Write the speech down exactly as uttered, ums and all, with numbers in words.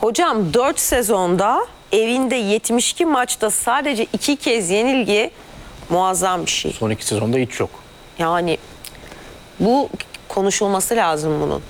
Hocam dört sezonda evinde yetmiş iki maçta sadece iki kez yenilgi muazzam bir şey. Son iki sezonda hiç yok. Yani bu konuşulması lazım bunun.